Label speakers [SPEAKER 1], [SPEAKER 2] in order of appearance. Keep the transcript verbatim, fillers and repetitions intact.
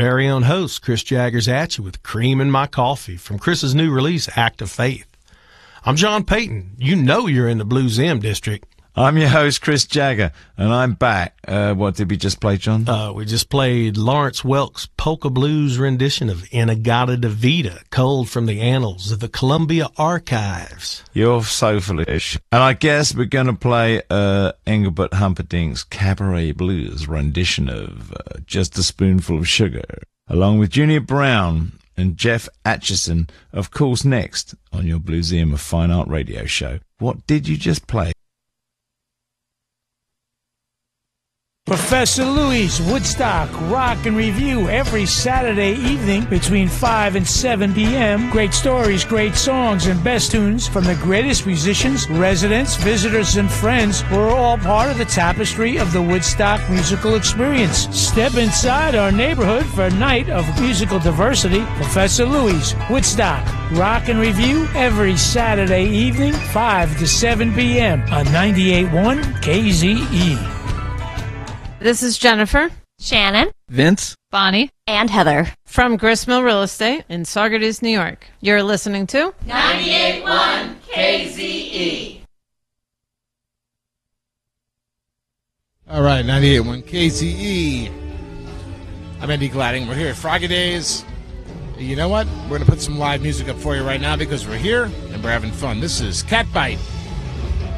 [SPEAKER 1] very own host, Chris Jaggers, at you with Cream in My Coffee from Chris's new release, Act of Faith. I'm John Payton. You know you're in the Blues M district.
[SPEAKER 2] I'm your host, Chris Jagger, and I'm back. Uh, what did we just play, John?
[SPEAKER 1] Uh, we just played Lawrence Welk's polka blues rendition of In-A-Gadda-Da-Vida, culled from the annals of the Columbia Archives.
[SPEAKER 2] You're so foolish. And I guess we're going to play uh, Engelbert Humperdinck's Cabaret Blues rendition of uh, Just a Spoonful of Sugar, along with Junior Brown and Jeff Atchison, of course, next on your Blueseum of Fine Art radio show. What did you just play?
[SPEAKER 3] Professor Louie's Woodstock Rock and Review every Saturday evening between five and seven p.m. Great stories, great songs, and best tunes from the greatest musicians, residents, visitors, and friends who are all part of the tapestry of the Woodstock musical experience. Step inside our neighborhood for a night of musical diversity. Professor Louie's Woodstock Rock and Review every Saturday evening, five to seven p.m. on ninety-eight point one K Z E.
[SPEAKER 4] This is Jennifer,
[SPEAKER 5] Shannon,
[SPEAKER 6] Vince,
[SPEAKER 5] Bonnie,
[SPEAKER 4] and Heather from Gristmill Real Estate in Saugerties, New York. You're listening to
[SPEAKER 7] ninety-eight point one K Z E.
[SPEAKER 8] All right, ninety-eight point one K Z E. I'm Andy Gladding. We're here at Froggy Days. You know what? We're going to put some live music up for you right now because we're here and we're having fun. This is Catbite